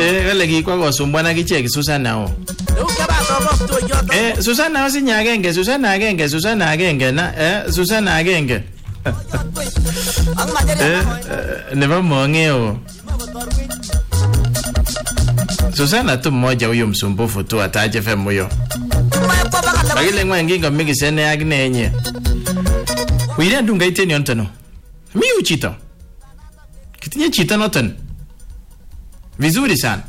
Kale kikwa kosumbuan akichek Susana o. Susana osinye agenge, Susana agenge na Susana agenge. Nebo mongeo. Susana tu mmoja huyo msumbufu tu ataje FM huyo. Bagile ngwa ngingo migi sene agne yenye. Wile ndunga iteni ontano. Mi uchita. Kitinye chita notan. Vizuri sana.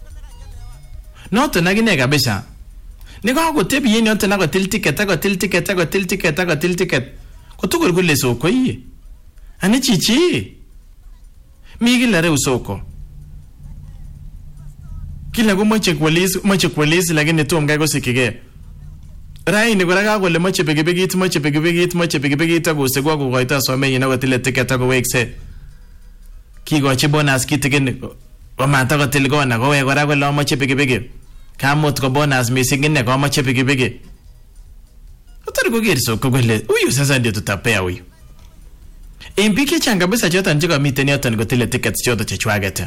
Notan agine kabisa. Niko ako tebi yeni ontana ko til ticket. Kutugul kule soko iye. Ani chichi. Migi lare usoko. Kila ko moche kwalisi lakini tu mgago sikige. Raini kora ka kole moche pigipigit akusegwa kukoita some yina kotile ticket akowekse. Kikochi bonus kitikin komata kotil kona kowe kora kole moche pigipigi. Kamut ko bonus missing ine ko moche pigipigi. Kotori koker soko kole huyu sasa ndio tutapea huyu. Impike changa kabisa chote njiko miteni yote kotile tickets chote chechwagete.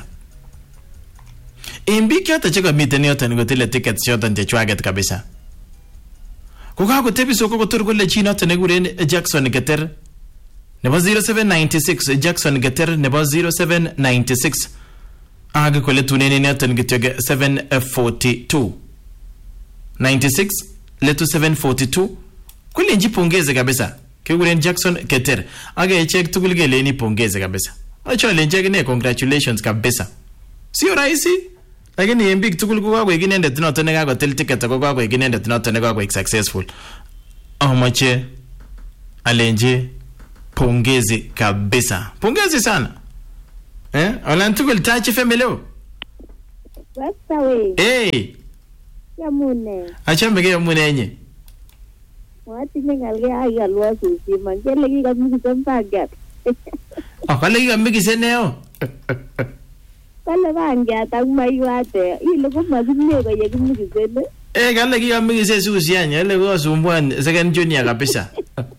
Imbiki yote cheko miteni yote nikotile tickets chote chechwaget kabisa. Kuka kutepi soko kotur kule chino tenegureni Jackson Geter. Nebo 0796 Jackson Geter nebo 0796. Aga kule tuneni yote nikityoge 742. 96 letu 742. Kule njipongeze kabisa. Kugureni Jackson Geter. Aga echek tukul leni pongeze kabisa. Acho lenjege ne congratulations kabisa. Sio rahisi. Lakini mbik tukul ko kakoek inendet noto ne kakotil ticket ko kakoek inendet noto ne kakoek successful. Amache alenje pongezi kabisa. Pongezi sana. Olan tukul tachi femelo. Wasawe. Yamune. Achambege yamune nye. Wati ngalge ayalwa susi mangele ki kamiki sampagat. Kale ki kamiki seneo. Kale banga tagmayuate ile ko mazinne ko yekimikisene kale ki kamikise susi anya ile ko sumbuan second junior kabisa.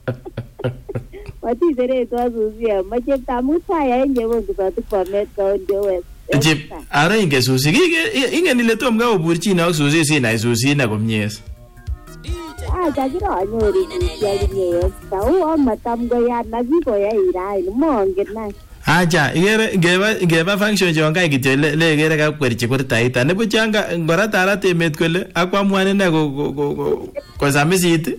Wati dere to susi mache tamusa ya nje wongo tu format ko ndewe. Jip ara inge susi ingen ile tom ga oburchi na susi sina susi na komnyes. Jajiro anyori ya nyeyo tau matam go ya naziko ya ira ile monge na. Aja ngeba function jonga kityo le gere ka kwerchi kurtaita ne buchanga ngora tara temet kole akwa mwane na ko samisit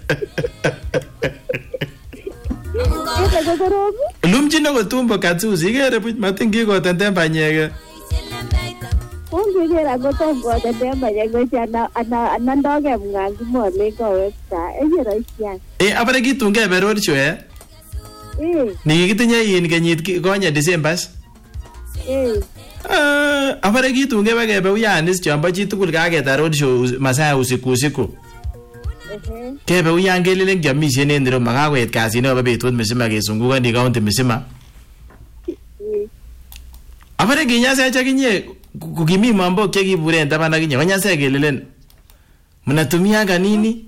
lumjino ko tumbo katsusi gere buch matingi ko tendemba nyege ongegera ko tumbo tendemba nyege chana anandoge mngangi mole ko websa ejero isyan abare kitunge berorcho Ni kitinye yin kenyit konye Decembers. Abare kitunge bakebe uyanis chombo chi tugul kaketar road show masaa usiku. Kebe uyan kelelen kiamishen en ndiro makakoet kasit nebo betut misima kesungukani county misima. Abare kinyase chakinye kukimi mambo chekiburen taban akinye konyase kelelen mnatumia kanini?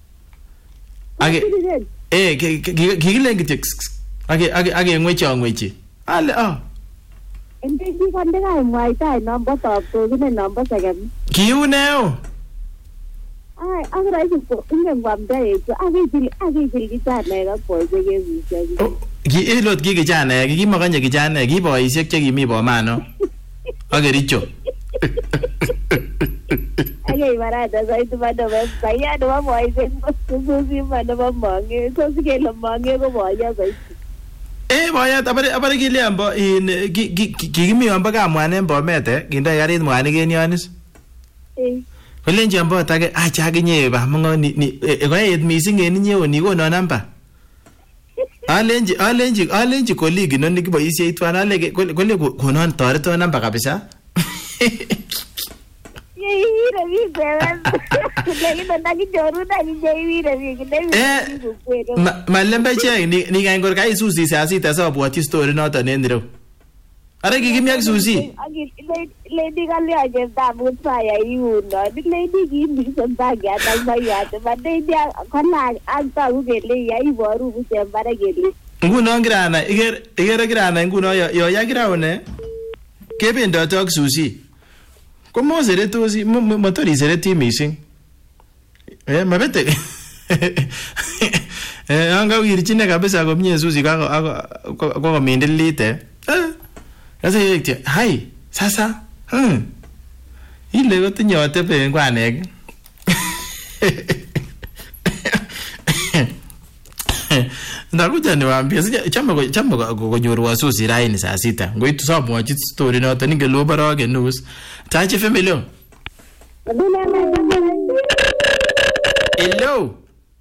Kikilen kityo age ngwechi ale Ndiki konde kai mwaita number top to kine number second kiuneo agora ipo ingen kwamda yecho age kijana ga poje ke visa ki elot ki kijana kimakanye kijana ki boisiek chekimi bomano agericho age barada zaitu bado website ya do boise susi bado mange so sikelo mange ko boya zaitu boya abare kile ambo in kikimi ambo kamwanen bomete kindo yarit mwanik en yonis kolenji ambo tage acha ginye ba mongo ni koyet missing en inye oni kono namba alenji colleague non nikiboisie itwan ale kole konon toreto namba kabisa malembe che ni kan gor kai susi sa sita sa bwati story noto nendro are kikimyak susi lady kali aje damu saya yuno lady kimi sambaga tambayate bade dia kana anta ugele ya iboru busembara gele nguno ngirana igere ngirana nguno yo ya giraone kebendo tok susi Ko moseretosi motor isereti missing. Mabete. Anga wirchine kabisa komie susi ko komindilite. Sasa yekti, hai, sasa. Ile kotinye otepe ngwanek. Ndakuja niwaambie chama konyoru susi raini saa 6. Ngoitu samwachi story noto ningelo barage news. Tache family. Hello.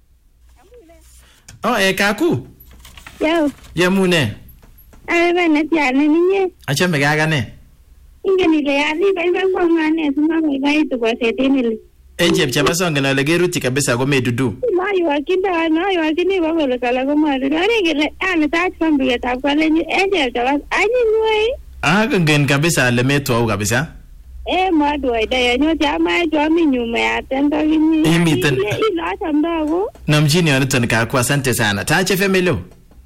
Oh, kaku. Yo. Yamune. Bana tiane ninye. Achame gagane. Ingen ile yani baibai kwa ngane sima baibai tu kwa setini. Enje chapa songe na legeruti kabisa ko medudu. Mayo akini baba le kala ko mari. Ani gele ani touch family ta kwa lenye enje tawas ani ngoi. Ngen kabisa le metu au kabisa. Madu aida ya nyoti ama jomi nyuma ya tendo gini. Imiten. Ila tamdago. Namjini wanato nikaku asante sana. Tache femelo.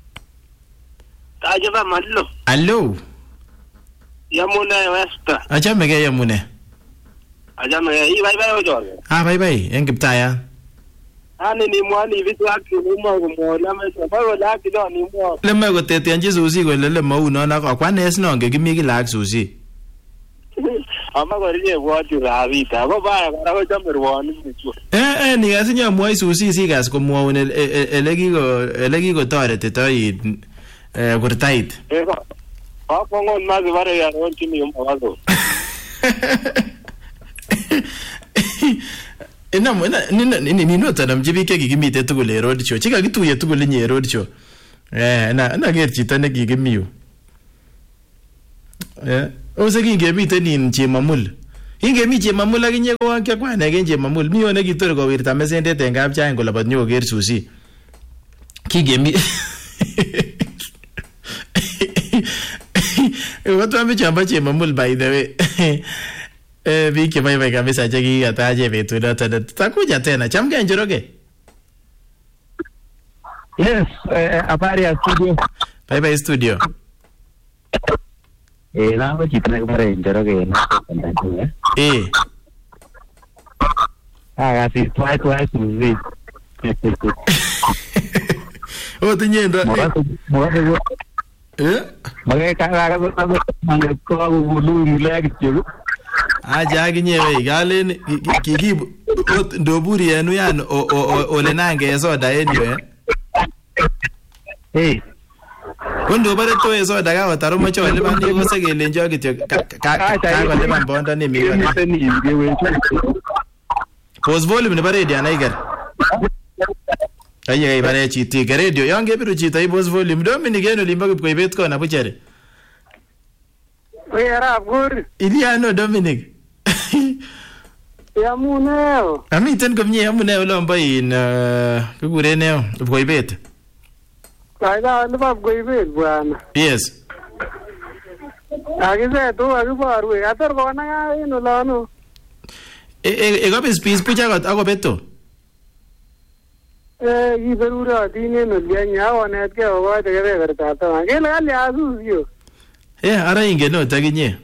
Tache fa mallo. Allo. Yamune westa. Achame ge yamune. Ajame i bye ojo. Bye engiptaya. Ani ni mwani vitu haki umo kumola mesa. Bago la haki do ni mo. Lemme ko tete anje susi ko lele mau no na kwa nes no nge kimi ki lak susi. Ama ko rie watu la vita. Ko ba ko jamber woni nicho. Ni gasinya mwai susi sigas ko mwone elegiko torete to in kurtait. Ako ngon mazi bare ya ronchi ni mwazo. Ni nota namjibike kikimite tugul e road show. Chika kituye tugul nye road show. Na ger chito ne kikimiu. Ose kingemite nin chemamul. Ingemi chemamul akinye ko akwane gen chemamul. Mi one kitor kowirta mesendet en kapchain kolabat nyo ger susi. Kigemi. Watu wamechamba chemamul by the way. Viki bye kabisa cheki kataje vitu ndoto tutakuja tena chamke njoroge. Yes, habari ya studio. Bye studio. Nango chitana kubare njoroge na. Kasi twice suzi. Tinye ndo. Mage kaka mange ko bulu relax chigu. Aja akinyewe galen kikibu ndoburi yenu yan ole nange soda enyo Kondo bare to soda ka otaro mocho ole bani ko segelenjo kityo ka ole ban bonda ni migo Pos volume ne bare dia naiger Aye bare chiti ke radio yange biru chita I pos volume Dominic eno limba ko ibet ko na buchere Wera gur Iliano Dominic Yamuneo. Amiten komye amuneo lombo in kukureneo Koibet. Kaida ndaba Koibet bwana. Yes. Akise tu akibaru ator kona ino lano. Ekopis pucha akobeto. Iberura dine no lianya oneske owa tegebe bertata. Ngele kali asusio. Ara ingeno taginye.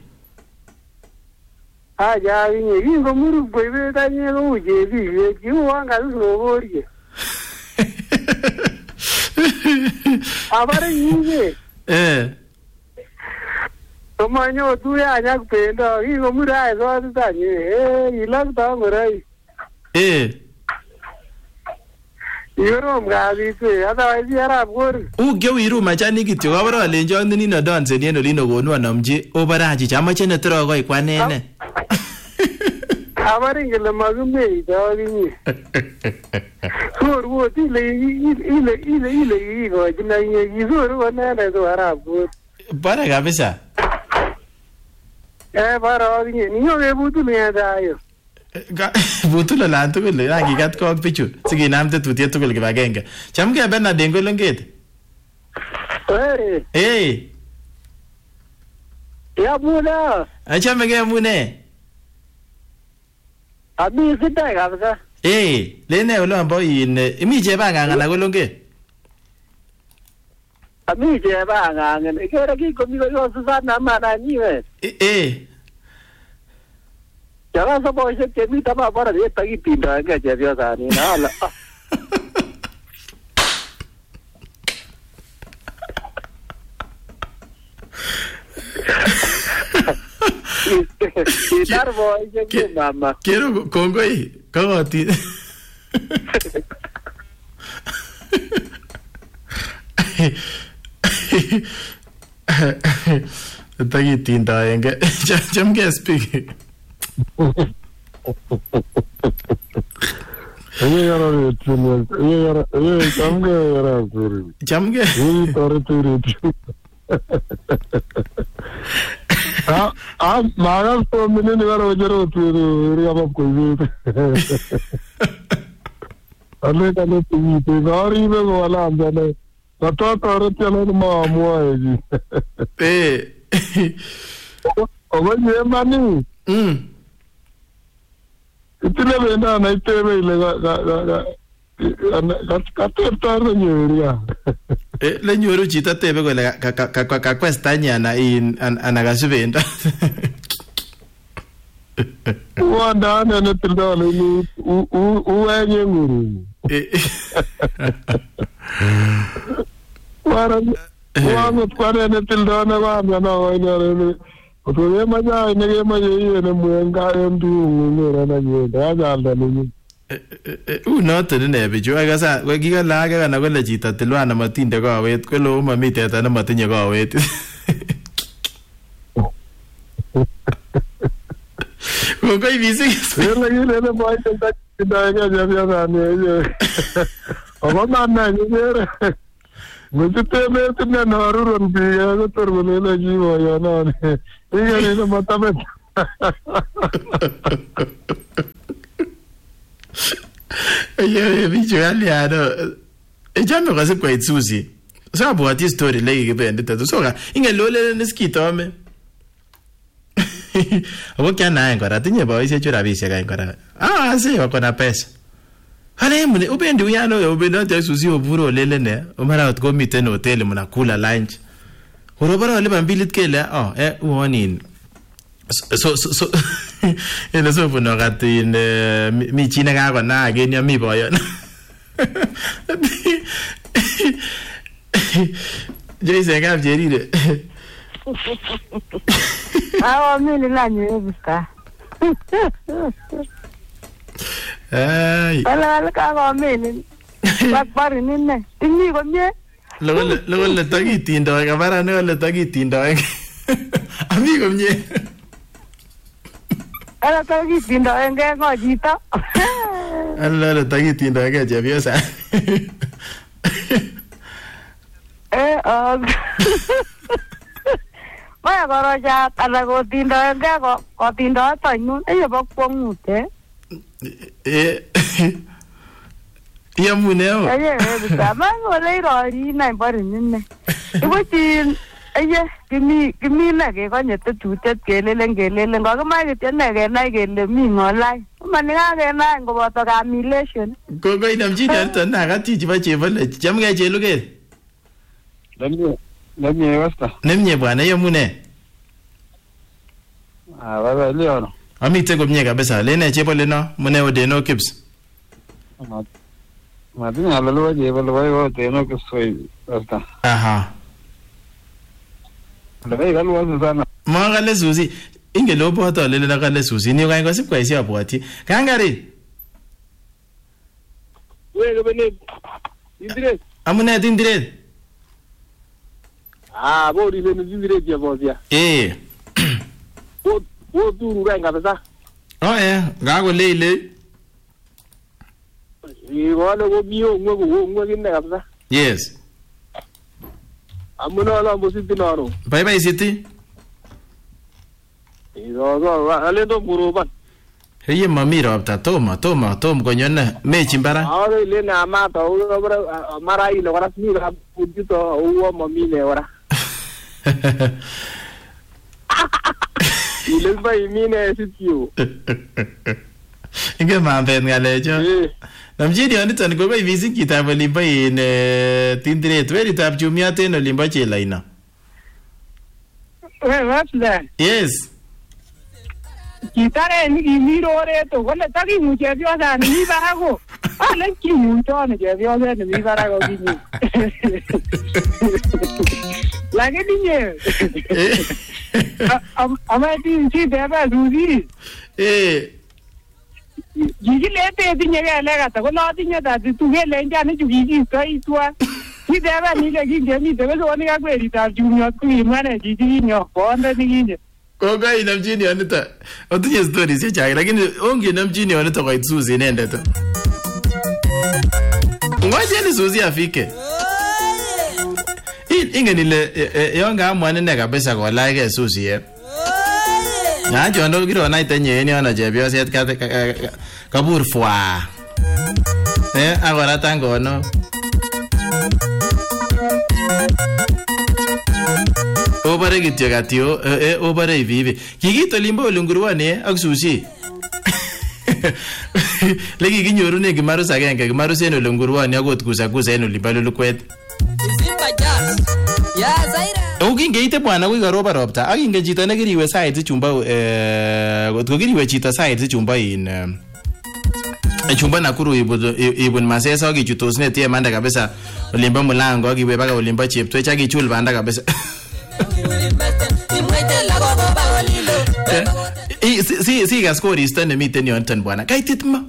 Aja inye kingo muru Koibet anye ko ujebi kiwanga susoborie. Abare yinge. Tomanyo tu ya nyak pendo kingo muru ai so tanye ilak ta ngorai. Yoro mgazi tu ada isi arab gor. Gyo iru machani kityo kabara alenjo nino dance ni eno lino gonu anamji obaraji chama chene tro ko ikwanene. Abare ngele magume itaginye. Sor ile go jina ye sor wana na do arab gor. Bara kabisa. Bara aginye niyo ke butu ne dayo. Butu la lantu kule rangi kat ko pichu sige namte tutie tukul kibagenge chamke bena dengo longet ya muna achame ge mune abi sita kabisa lene olombo in imi cheba nganga ko longet abi cheba nganga kera ki komi ko susana mana niwe Chaka saboishek chemi tama bororiet takitindoenge chepyosani naala. Kitar boishek mama. Kero kongoi kakoti. Takitindoenge chamke speak. Chamge. Magas to minini garo jero tu riaba koi. Ale kale tu gari me wala andane. Kata tare chalo ma muaji. Ogo ye mani. Itile benda na itebe ile ga tarde nyoria. Le nyoru chito tebe kole ka questa nyana in anagasubenda. Wanda ne tilda le uwenye nguru. Wangu kware ne tilda na wanda na wanyare. Otoye maja ne maje ne mwenga endu ngura na nyeda jalda ni. Noto ne bichu agasa kikalaage kana kole chito tilwana matinde kawet kole mami teta nematinye kawet. Kongoi mising. Ile boite takitindoenge chepyosani. Ogo manna nyere. Mujite tene naruron biya ko torbole jiwo yana ne. Igere no matamet. Ye bichu aliano. Ejame kwa siku itsuzi. Sababu ati story legi kipende tatu. Soka ingelole neskitome. Abo kya nae ngora tinye boise chura bise ka ngora. Si wako na pesa. Hale mune ubendi uyano ubendi ati susi oburo lele ne. Umara utko mite no hotel mnakula lunch. Urobara wale bambilit kele uonin. So ene so puno gati mi chine ga ko na genya mi boyo. Jaise ga jerire. Mimi la nyeuka. Wala ka mimi. Bakbari nini? Tingi komye. Lole takitindo kabara ne le takitindo. Ami komye. Ala takitindo enge ngojito. Ala takitindo enge chepyosa. Maya koroja ala kotindo enge kotindo tanyun ayo bokwongute. Yamuneo. Aye, mango le rori na bari nne. Ibuti aye kimi na ke konye tutet kelelen ngakama kitene ke na kele mi ngolai. Mani ga ke na ngoboto camillation. Gogo inamji dalto na gati jiba chebole jamga cheluge. Nemye wasta. Nemye bwana yamune. Baba leo. Amite komye kabisa. Lene chebole no mune odeno kips. Madini alalo jebole wayo odeno kips wasta. Aha. Leo galo sana. Mangale susi ingelo boto lele na kale susi ni kaingo sip kwaisi abwati. Kangari. Wewe bene. Indire. Amune indire. Bodi le ndire dia bozia. Wo duru ranga basa. Gago leile. Wale wo biyo ngo kinne kabisa. Yes. Amuna la mbositi naro. Bye bye city. Ale ndo muroban. Heye mamiro apta toma konyona mechimbara. Le na mata o mara ile ora sura pujito uwo mamine ora. Ile bai mine sitio. Inge mamben ngalejo. Namjidi oniton gogo ivisi kitabu limba in tindire tweli tab jumia teno limba chela ina. What's that? Yes. kitare ni kimiro to kole takimuche chepyosani mi barako ale kimuchone chepyoset ni mi barako kinyi lakini nye amati si beba Susi gigilete tinye kelek ata ko latinye tati tugele njani chukikistoitwa si beba nile kingemite kesoni kakweritab junior kuimane chichikinyo bonde nikinye Koga inamjini anita. Otunye stories ya chaki. Lakini ongi inamjini anita kwa Susi inendeta. Ngoja ni Susi afike. Inge nile yonga amwane nega kabisa kwa like Susi ye. Ngajo ndo kiro naita nyeni ana jebyo set kabur fwa. Agora tango no. Obare kityo katyo obare hivi kikito limbo olunguruane ak Susi leki kinyorune kimarus agenge kimarus en olunguruane akot kusakusa en olimbo lulukwet Simba Jazz ya Zaira ukingeite bwana kuwi karoba ropta akinge chito nekiriwe site chumba kotko kiriwe chito site chumba in chumba Nakuru ibun Masesa akichutosne tie manda kabisa olimbo mulango akiwe baka olimbo Cheptwech akichul banda kabisa si gaskori stane miten yonton bwana kaitit ma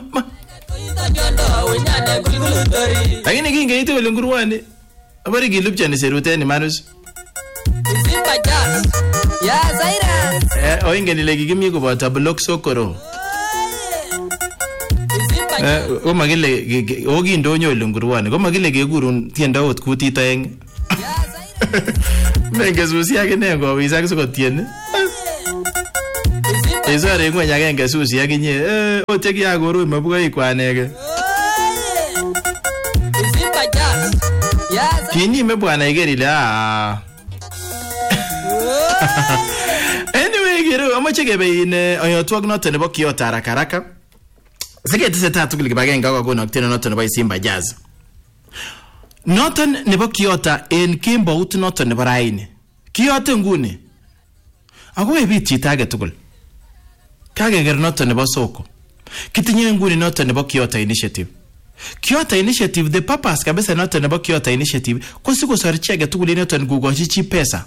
lakini kingeite olunguruane abari kilupchani seruteni manus Simba Jazz ya Zaira oingen ile kikimi koboto block sokoro Koma kile okindonyo olunguruane koma kile kekurun tiendo ot kutit aeng Nenge Susi akine kowisak sikotieni Isore ngweny agenge Susi akinye oche kiakoru mabukoi kwanege Kinyime bwana iker ile Anyway kiro amoche kebe in oyotwok noton nebo Kiyota haraka Siketeseta tugul kibagenge akokon tiendo noton nebo Simba Jazz Noton nebo Kiyota en kembout noton nebo raini Kiyota nguni ako ebit chito age tugul kageger noton nebo soko kitinye nguni noton nebo Kiyota initiative the purpose kabisa noton nebo Kiyota initiative ko sikosor chi age tugul noton kugochi chi pesa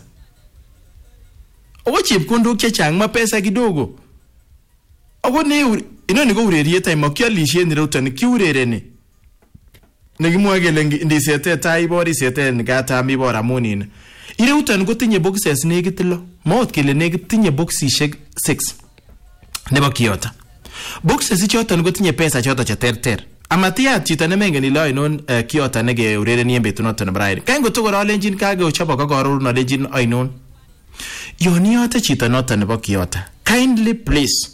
owo chepkondok chechang ma pesa kidogo ako ne inoni ko ureriet ay makyalishe ni roton kiurereni Negimwa kele ndisete tai bori sete ngata mi bora munin. Ireutan kotinye boxes negit lo. Maot kele negit tinye boxishek 6 nebo Kiyota. Boxes choton kotinye pesa choton cheterter. Amatiat chito nemengen ile ainon Kiyota nege urereni en betunoton nebo raini. Kain kotokor alenjin kage ochobo kakorun alenjin ainon. Yon iyote chito noton nebo Kiyota. Kindly please.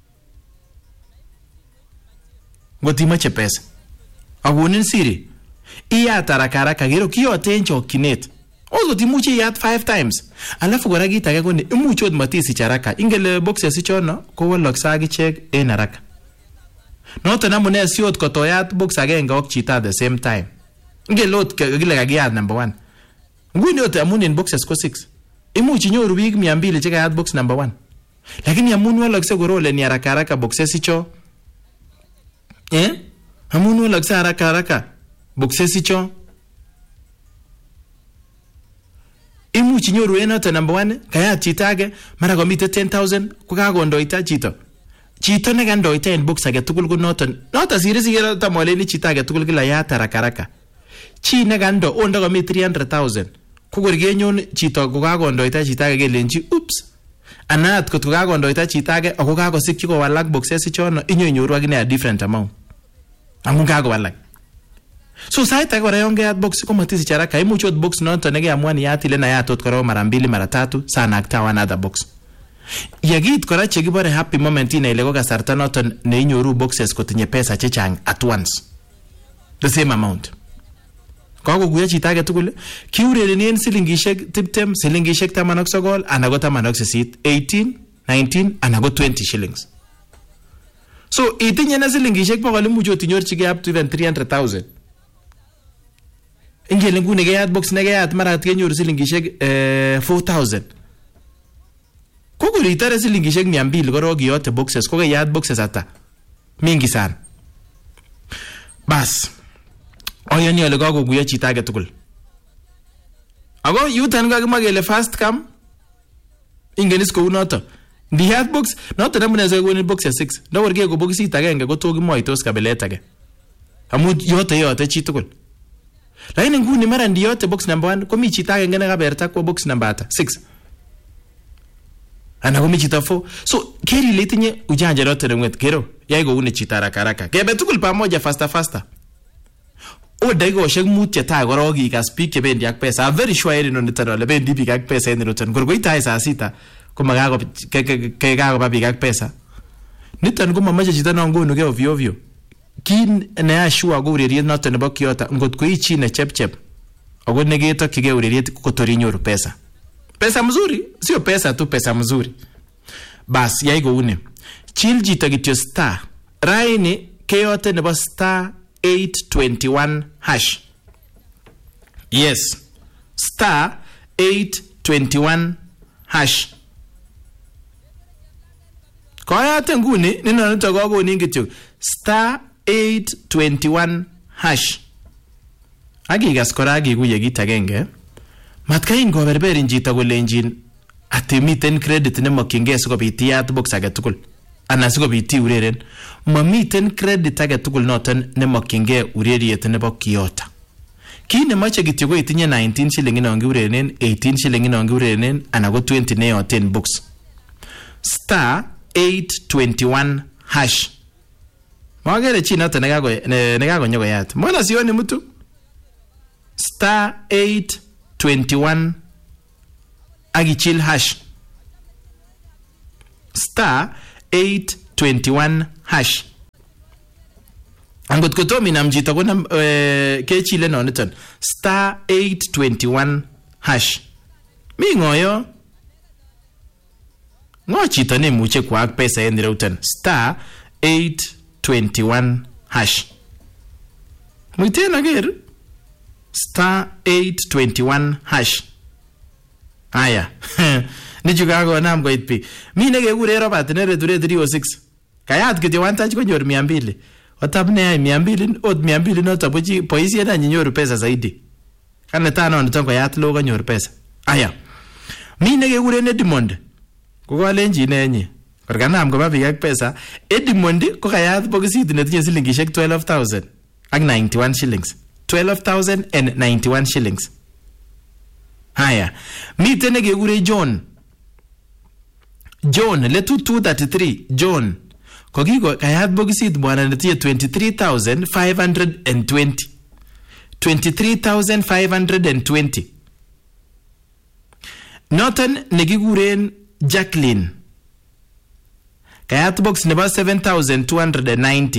Ngotimache pesa. Agonin siri. Iyat haraka kero Kiyota en chokchinet. Ozo timuche iyat 5 times. Alafu kora kit age koni imuche ot matisich haraka. Ingele boxes ichono ko waloksa akichek en haraka. Noton amune si ot kotoyat box agenge ak chito at the same time. Ingele ot kile kakiyat number 1. Nguni ot amun en boxes ko 6. Imuche inyoru biik 200 chekayat box number 1. Lakini amun walokse korole ni haraka boxes icho. Amun walokse haraka boxes icho. Imuchi nyoru enoto number 1 kayat chito age mara komite 10,000 ko kakondoita chito. Chito ne kandoita en box age tugul ko noton sire sigero tamoleni chito age tugul kila yat haraka. Chi ne kando onda komi 300,000 ko korgenyon chito ko kakondoita chito age kelenji oops. Anat kot ko kakondoita chito age ako kakosikyi ko walak boxes ichono inyoru akine a different amount. Amun kakowalak. So sait age kora yongeyat box ko matisich haraka imuchi ot box noton nekeamwani yat ile na yat ot kora mara 2 mara 3 sana akta another box. Yagit kora chekibore happy moment ina ile ko kasarta noton ne inyoru boxes kotinye pesa chechang at once. The same amount. Kakokuya chito age tugul kiurerenen silingishek 20 silingishek 19 ana ko 18 18 19 ana ko 20 shillings. So itinye na silingishek 100 imuchi otinyorchige up to even 300,000. Ingele ngune keyat box nekeyat mara kenyoru silingishek 4,000. Ko kuritare silingishek 200 korok iyote boxes ko kayat boxes ata. Mingi sana. Bas. Oyoni ole kakoguyo chito age tugul. Ako yutan kakimwa kele fast cam ingen is kou noto. Ndiyat box noto namune sekoni box 6. Ndaworke ko boxit agenge ko tokimoitos kabilet age. Amu yote chi tugul. Lakini nguni mara ndiyote box number 1 komi chito agenge nekaberta kwa box number 6. Ana komi chito 4. So keri letinye ujanja lote remwet kero. Yai ko une chito haraka. Kebe tugul pamoja faster. O daikoshek mutye tai korok ikas biik chebendi ak pesa. I'm very sure erin oniton ole bendi biik ak pesa en roton. Korkoi tai saa sita ko makakoba biik ak pesa. Niton ko mamache chito nongonuke ovyo. Kin ne ashua ko ureriet noton nebo kiota ngot ko ichi ne chepchep. Ako neketokige ureriet ko torinyoru pesa. Pesa mzuri, sio pesa tu, pesa mzuri. Bas yai ko une. Chill jito kityo star. Raini keyote nebo star 821 hash. Yes. Star 821 hash. Koyate nguni nino nito kako kityo star 821 hash. Akikas kora akikuye kit agenge. Matkain koberberin chito kolenjin ati miten credit nemokyingei sikobit iyat box age tugul. Ana sikobit ureren. Mamiten credit age tugul noton nemokyingei ureriet nebo kiota. Kit nemoche kityo ko itinye 19 shilling inon kiureren, 18 shilling inon kiureren ana ko 20 neyoten box. Star 821 hash. Magere chi noton nekakonyo koyat. Mbona sioni mtu? Star 821 agichil hash. Star 821 hash. Angot kotomi namjito ko kechile noniton. Star 821 hash. Mi ngoyo. Ngo chito nemuche kwaak pesa en ireuton. Star 821 hash. Muiten ager. Star 821 hash. Aya. Nichukago nam koit pi. Mi nekekure Robert nereture 306. Kayat kityo wantach konyor 200. Otap ne ai 200 ot 200 noto boisiet na nyoru pesa zaidi. Kane tano nito koyat lo konyor pesa. Aya. Mi nekekure Edmond. Kokolenji nenyi. Korkanam koba biik ak pesa. Edmond ko kayat bokisit netinye silingishek 12,000 ak 91 shillings. 12,091 shillings. Haya. Miten nekekure John. John, letu 233. John. Kokiko kayat bokisit bwana netinye 23,520. 23,520. Noton nekikuren Jacqueline. Kayat box nebo 7,290.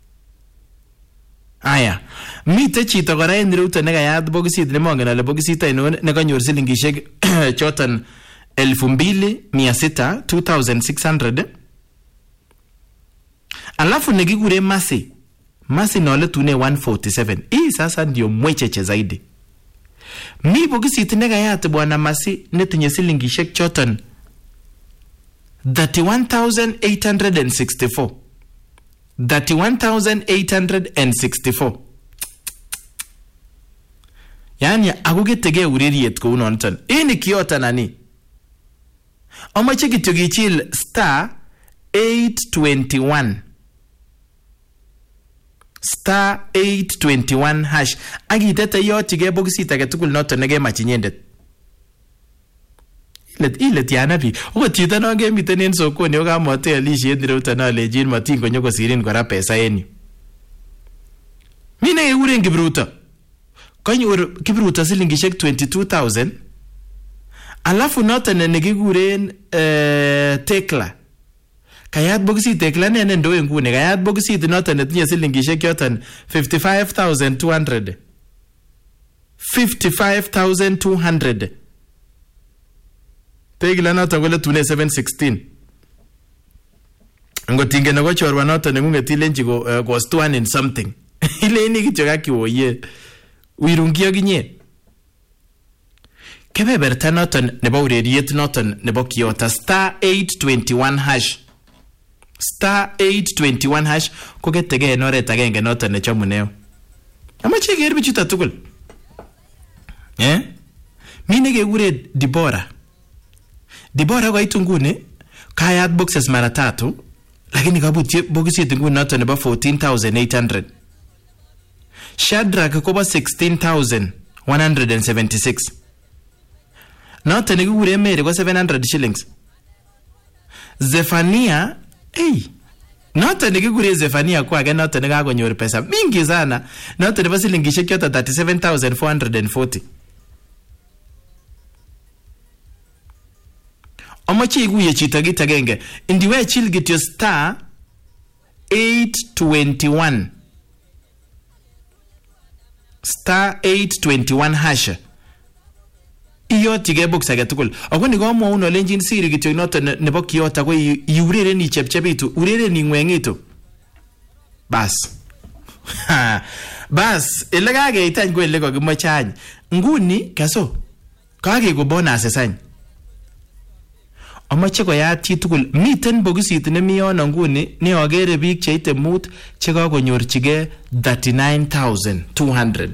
Aya. Mite chito kora en ruto nekayat bokisit nemongen ale bokisit ainon nekanyor silingishek choton 2,600, 2,600. Alafu nekikure Masi. Masi noletune 147. Hii sasa ndio mwecheche zaidi. Mi bokisit nekayat bwana Masi netinye silingishek choton 31,864. 31,864. Yani akuketege ureriet kou noniton. Ini kiota nani? Omache kityo kichil star 821. Star 821 hash. Akitete yochige bokisit age tugul noton nekemach inyendet. Ilet yana biik. Okot chito non kemiten en sokoni okamote alishet nireuton alejin matin konyo kosirin kora pesa en yu. Mi nekekuren Kipruto. Kanyor Kipruto silingishek 22,000. Alafu noton nekikuren Tekla. Kayat bokisit Tekla nene ndo nguni. Kayat bokisit noton netinye silingishek yoton 55,200. 55,200. Tekla noton kole tune 716. Ngotinge nebo chorwa noton nengunget ilenji kostuan in something. Ileni kityo kaki oye. Wirungi akinye. kebeberta noton nebo ureriet noton nebo Kiyota star 821 hash. Star 821 hash ko ketege en oret agenge noton nechomuneo. Amache ker bichuto tugul. Mi nekekure Dibora. Dibora koitu nguni kayat boxes mara 3 lakini kabutye boxit nguni noton nebo 14,800. Shadrack kobo 16,176. Noton nekikure Mary ko 700 shillings. Zephania, noton nekikure Zephania ko age noton nekakonyor pesa mingi sana. Noton nebo silingishek choto 37,440. Amache ikuye chito kit agenge. Indiwe chill kityo star 821. Star 821 hash. Iyotige box age tugul. Ako ni komwaun olenjin siri kityo noton nebo Kiyota ko iureren ichepchepitu, ureren ingwengitu. Bas. Bas, ele kakeitany ko ele kokimoche any. Nguni kaso kakeko bonus sany. Amache koyat chi tugul. Miten bokisit nemi yono nguni ne agere biik cheite 5 chekakonyorchige 39,200.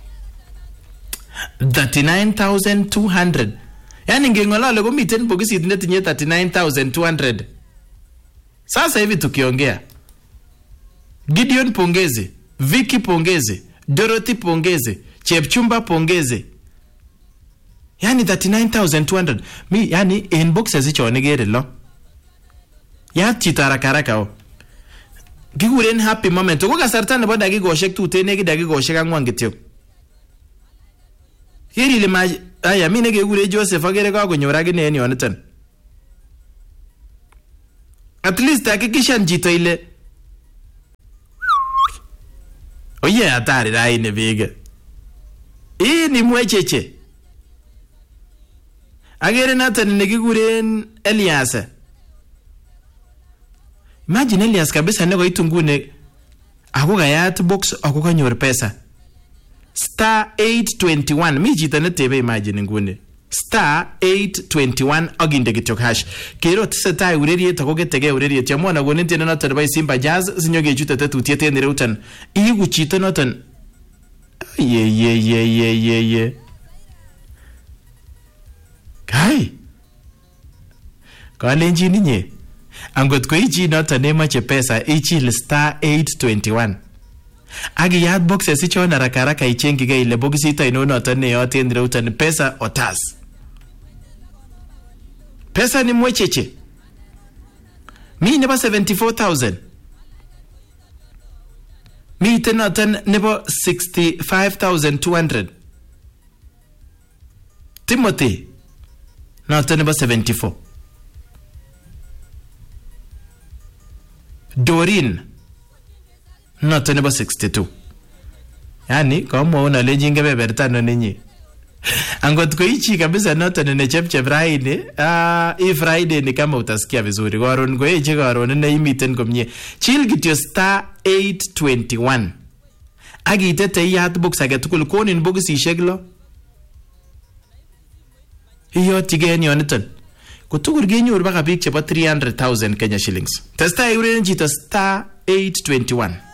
39,200. Yani ngengolole komiten bokisit netinye 39,200. Sasa hivi tukiongea, Gideon pongeze, Vicky pongeze, Dorothy pongeze, Chepchumba pongeze. Yani 39,200. Mi yani en boxes icho negere lo. Ya chito haraka o. Kikuren happy moment. Ko kasarta nebo dakikoshek tuten neki dakikoshek 4 kityo. Kiri ile aya mi nekekure Joseph agere kakonyor akine en yoniton. At least hakikishan chito ile oye hatari raini bige. Hii ni mwecheche. Agere noton nekikuren Elias. Imagine Elias kabisa nekoitu nguni ako kayat box ako kanyor pesa. Star 821. Mi chito netebe imagine nguni. Star 821 aginde kityo hash. Kero tesetai ureriet ako ketege ureriet. Yamwana konin tiene noton nebo Simba Jazz sinyoge chute tetutiet en ireutan. Iigu chito noton. Ye. Kai. Kalenjin inye. Angot ko ichi noton nemache pesa ichil star 821. Agiyat boxes ichon haraka ichengige ile boxit aino noton neyoten ireutan pesa otas. Pesa ni mwecheche. Mi nebo 74,000. Mi noton nebo 65,200. Timothy noton nebo 74. Doreen noton nebo 62. Yani komwaun alenjin kebeberta ninyi. Angot ko ichi kabisa noton nechepchep raini, Friday ni kama utasikia vizuri. Karon ko eche karon ne imiten komie. Chill kityo star 821. Agitete iyat box age tugul konin boxishek lo. Iyotige en yoniton. Kotugur genyor baka biik chebo 300,000 Kenya shillings. Testai ureren chito star 821.